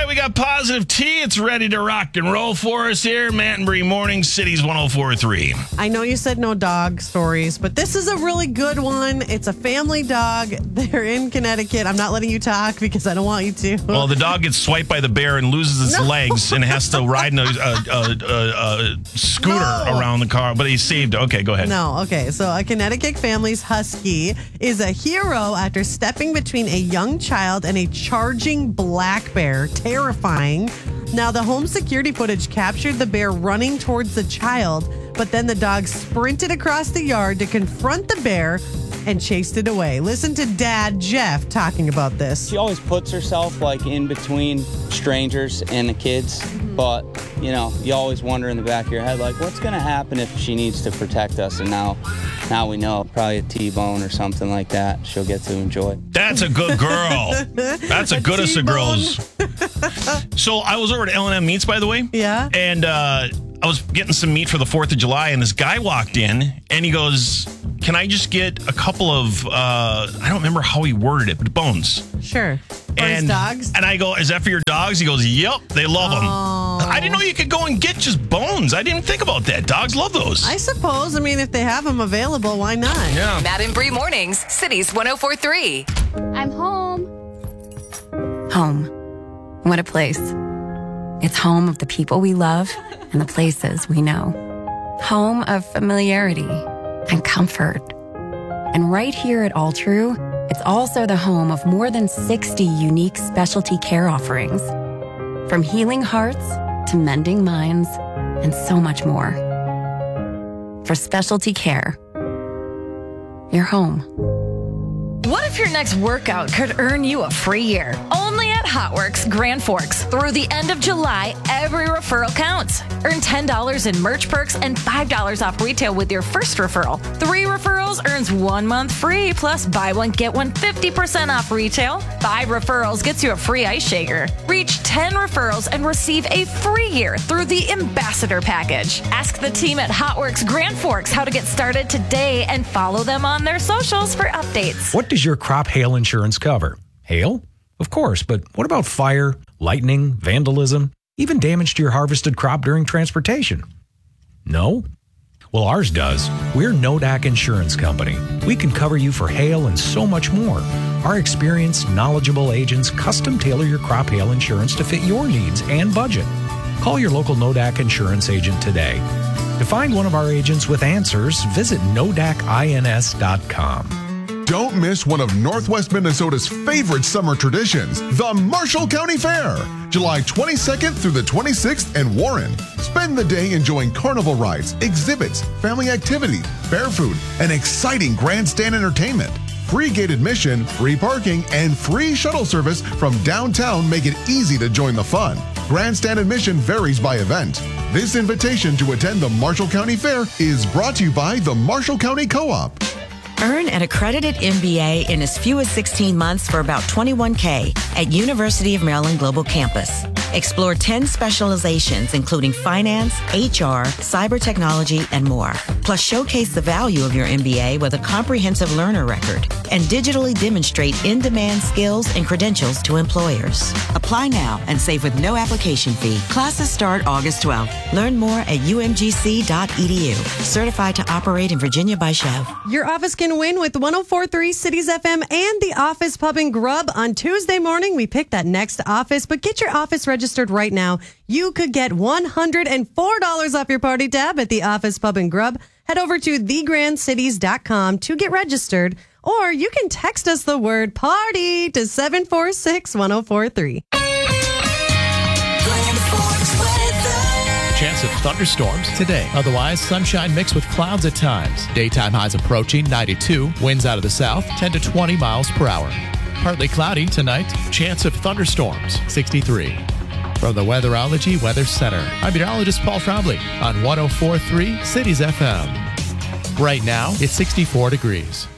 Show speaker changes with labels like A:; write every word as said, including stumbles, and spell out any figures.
A: right, we got Positive T. It's ready to rock and roll for us here. Matt and Bree Morning, Cities one oh four point three.
B: I know you said no dog stories, but this is a really good one. It's a family dog. They're in Connecticut. I'm not letting you talk because I don't want you to.
A: Well, the dog gets swiped by the bear and loses its
B: No.
A: legs and has to ride in a, a, a, a, a scooter
B: No.
A: around the car, but he saved it. Okay, go ahead.
B: No, okay. So a Connecticut family's husky is a hero after stepping between a young child and a charging black bear. Terrifying. Now, the home security footage captured the bear running towards the child, but then the dog sprinted across the yard to confront the bear and chased it away. Listen to Dad Jeff talking about this.
C: She always puts herself like in between strangers and the kids, but you know, you always wonder in the back of your head, like, what's going to happen if she needs to protect us? And now, now we know, probably a T-bone or something like that. She'll get to enjoy.
A: That's a good girl. That's a,
B: A
A: goodest of
B: T-bone.
A: girls. So I was over at L and M Meats, by the way.
B: Yeah.
A: And uh, I was getting some meat for the fourth of July, and this guy walked in, and he goes, can I just get a couple of, uh, I don't remember how he worded it, but bones.
B: Sure. For his
A: And,
B: dogs?
A: and I go, is that for your dogs? He goes, yep, they love them.
B: Oh.
A: I didn't know you could go and get just bones. I didn't think about that. Dogs love those.
B: I suppose. I mean, if they have them available, why not?
A: yeah.
D: Matt and Bree Mornings, Cities one oh four point three.
E: I'm home.
F: Home. What a place. It's home of the people we love and the places we know. Home of familiarity and comfort. And right here at All True, it's also the home of more than sixty unique specialty care offerings. From healing hearts to mending minds and so much more. For specialty care, you're home.
G: What if your next workout could earn you a free year? Only at Hotworks Grand Forks. Through the end of July, every referral counts. Earn ten dollars in merch perks and five dollars off retail with your first referral. Three referrals earns one month free, plus buy one, get one fifty percent off retail. Five referrals gets you a free ice shaker. Reach ten referrals and receive a free year through the Ambassador Package. Ask the team at Hotworks Grand Forks how to get started today and follow them on their socials for updates.
H: What does your crop hail insurance cover? Hail? Of course, but what about fire, lightning, vandalism, even damage to your harvested crop during transportation? No? Well, ours does. We're Nodak Insurance Company. We can cover you for hail and so much more. Our experienced, knowledgeable agents custom tailor your crop hail insurance to fit your needs and budget. Call your local Nodak Insurance agent today. To find one of our agents with answers, visit nodak ins dot com.
I: Don't miss one of Northwest Minnesota's favorite summer traditions, the Marshall County Fair, July twenty-second through the twenty-sixth in Warren. Spend the day enjoying carnival rides, exhibits, family activities, fair food, and exciting grandstand entertainment. Free gate admission, free parking, and free shuttle service from downtown make it easy to join the fun. Grandstand admission varies by event. This invitation to attend the Marshall County Fair is brought to you by the Marshall County Co-op.
J: Earn an accredited M B A in as few as sixteen months for about twenty-one thousand dollars at University of Maryland Global Campus. Explore ten specializations, including finance, H R, cyber technology, and more. Plus, showcase the value of your M B A with a comprehensive learner record and digitally demonstrate in-demand skills and credentials to employers. Apply now and save with no application fee. Classes start August twelfth. Learn more at u m g c dot e d u. Certified to operate in Virginia by Chev.
B: Your office can win with one oh four point three Cities F M and the Office Pub and Grub. On Tuesday morning, we pick that next office, but get your office registered right now. You could get one hundred four dollars off your party tab at the Office Pub and Grub. Head over to the grand cities dot com to get registered, or you can text us the word party to seven four six, one oh four three.
K: Chance of thunderstorms today. Otherwise, sunshine mixed with clouds at times. Daytime highs approaching ninety-two. Winds out of the south, ten to twenty miles per hour. Partly cloudy tonight. Chance of thunderstorms, sixty-three. From the Weatherology Weather Center, I'm meteorologist Paul Trombley on one oh four point three Cities F M. Right now, it's sixty-four degrees.